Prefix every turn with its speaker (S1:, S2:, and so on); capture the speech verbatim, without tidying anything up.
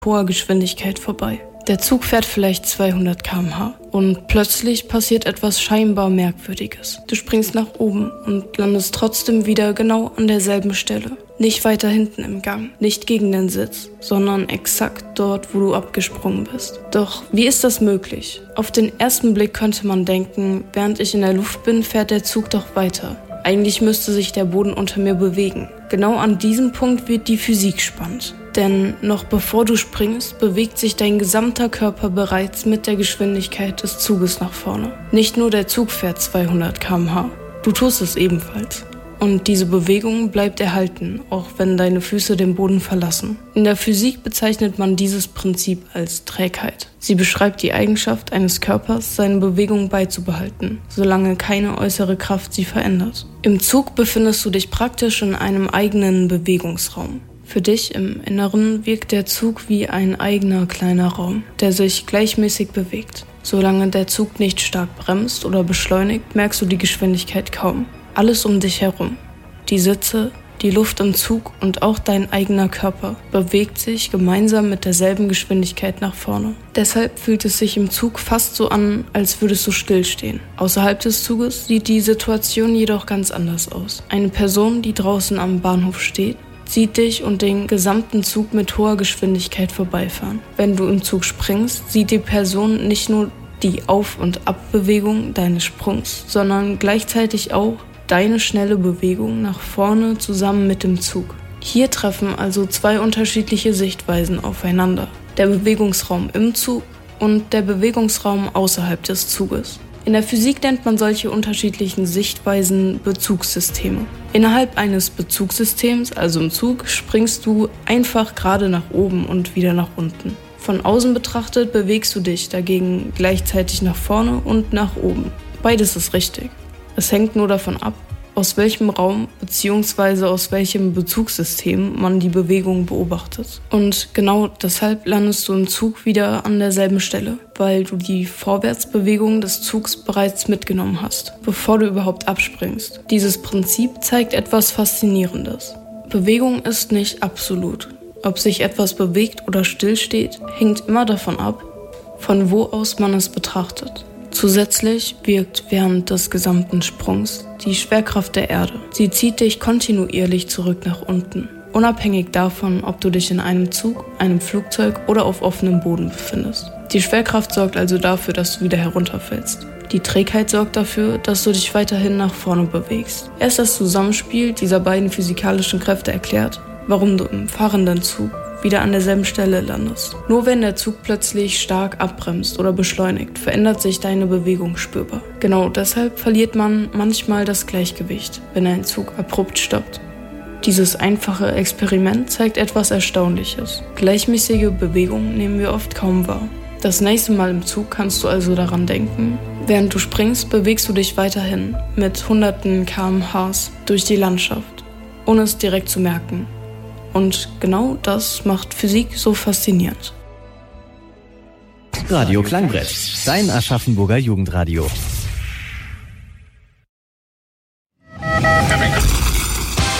S1: hoher Geschwindigkeit vorbei. Der Zug fährt vielleicht zweihundert Kilometer pro Stunde und plötzlich passiert etwas scheinbar Merkwürdiges. Du springst nach oben und landest trotzdem wieder genau an derselben Stelle. Nicht weiter hinten im Gang, nicht gegen den Sitz, sondern exakt dort, wo du abgesprungen bist. Doch wie ist das möglich? Auf den ersten Blick könnte man denken, während ich in der Luft bin, fährt der Zug doch weiter. Eigentlich müsste sich der Boden unter mir bewegen. Genau an diesem Punkt wird die Physik spannend. Denn noch bevor du springst, bewegt sich dein gesamter Körper bereits mit der Geschwindigkeit des Zuges nach vorne. Nicht nur der Zug fährt zweihundert Kilometer pro Stunde, du tust es ebenfalls. Und diese Bewegung bleibt erhalten, auch wenn deine Füße den Boden verlassen. In der Physik bezeichnet man dieses Prinzip als Trägheit. Sie beschreibt die Eigenschaft eines Körpers, seine Bewegung beizubehalten, solange keine äußere Kraft sie verändert. Im Zug befindest du dich praktisch in einem eigenen Bewegungsraum. Für dich im Inneren wirkt der Zug wie ein eigener kleiner Raum, der sich gleichmäßig bewegt. Solange der Zug nicht stark bremst oder beschleunigt, merkst du die Geschwindigkeit kaum. Alles um dich herum, die Sitze, die Luft im Zug und auch dein eigener Körper bewegt sich gemeinsam mit derselben Geschwindigkeit nach vorne. Deshalb fühlt es sich im Zug fast so an, als würdest du stillstehen. Außerhalb des Zuges sieht die Situation jedoch ganz anders aus. Eine Person, die draußen am Bahnhof steht, sieht dich und den gesamten Zug mit hoher Geschwindigkeit vorbeifahren. Wenn du im Zug springst, sieht die Person nicht nur die Auf- und Abbewegung deines Sprungs, sondern gleichzeitig auch deine schnelle Bewegung nach vorne zusammen mit dem Zug. Hier treffen also zwei unterschiedliche Sichtweisen aufeinander. Der Bewegungsraum im Zug und der Bewegungsraum außerhalb des Zuges. In der Physik nennt man solche unterschiedlichen Sichtweisen Bezugssysteme. Innerhalb eines Bezugssystems, also im Zug, springst du einfach gerade nach oben und wieder nach unten. Von außen betrachtet bewegst du dich dagegen gleichzeitig nach vorne und nach oben. Beides ist richtig. Es hängt nur davon ab, aus welchem Raum bzw. aus welchem Bezugssystem man die Bewegung beobachtet. Und genau deshalb landest du im Zug wieder an derselben Stelle, weil du die Vorwärtsbewegung des Zugs bereits mitgenommen hast, bevor du überhaupt abspringst. Dieses Prinzip zeigt etwas Faszinierendes. Bewegung ist nicht absolut. Ob sich etwas bewegt oder stillsteht, hängt immer davon ab, von wo aus man es betrachtet. Zusätzlich wirkt während des gesamten Sprungs die Schwerkraft der Erde. Sie zieht dich kontinuierlich zurück nach unten, unabhängig davon, ob du dich in einem Zug, einem Flugzeug oder auf offenem Boden befindest. Die Schwerkraft sorgt also dafür, dass du wieder herunterfällst. Die Trägheit sorgt dafür, dass du dich weiterhin nach vorne bewegst. Erst das Zusammenspiel dieser beiden physikalischen Kräfte erklärt, warum du im fahrenden Zug wieder an derselben Stelle landest. Nur wenn der Zug plötzlich stark abbremst oder beschleunigt, verändert sich deine Bewegung spürbar. Genau deshalb verliert man manchmal das Gleichgewicht, wenn ein Zug abrupt stoppt. Dieses einfache Experiment zeigt etwas Erstaunliches. Gleichmäßige Bewegung nehmen wir oft kaum wahr. Das nächste Mal im Zug kannst du also daran denken, während du springst, bewegst du dich weiterhin mit hunderten Kilometer pro Stunde durch die Landschaft, ohne es direkt zu merken. Und genau das macht Physik so faszinierend.
S2: Radio Klangbrett, dein Aschaffenburger Jugendradio.